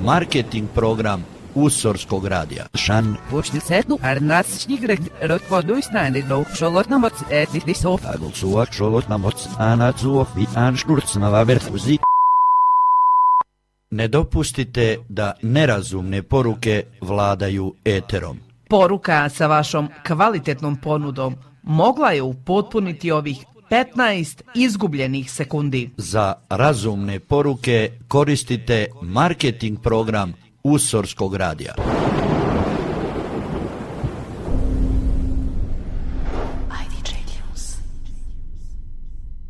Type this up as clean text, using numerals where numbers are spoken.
marketing program Usorskog radija. Shan Pushtisetnu Arnasnigre Rotvoduisnanino Šolotnamoc Etisov Agulsuak Šolotnamoc Anacuov i Anšturcnava Verfuzi. Ne dopustite da nerazumne poruke vladaju eterom. Poruka sa vašom kvalitetnom ponudom mogla je upotpuniti ovih 15 izgubljenih sekundi. Za razumne poruke koristite marketing program Usorskog radija.